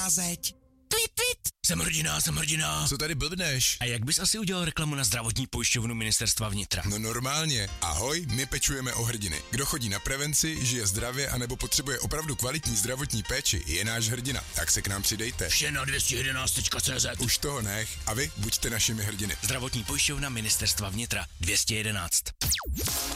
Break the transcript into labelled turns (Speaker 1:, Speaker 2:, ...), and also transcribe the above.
Speaker 1: zeď. Tweet.
Speaker 2: Jsem hrdina.
Speaker 3: Co tady blbneš?
Speaker 2: A jak bys asi udělal reklamu na zdravotní pojišťovnu Ministerstva vnitra?
Speaker 3: No normálně. Ahoj, my pečujeme o hrdiny. Kdo chodí na prevenci, žije zdravě anebo potřebuje opravdu kvalitní zdravotní péči, je náš hrdina. Tak se k nám přidejte.
Speaker 2: Vše na 211.cz.
Speaker 3: Už toho nech a vy buďte našimi hrdiny.
Speaker 2: Zdravotní pojišťovna Ministerstva vnitra 211.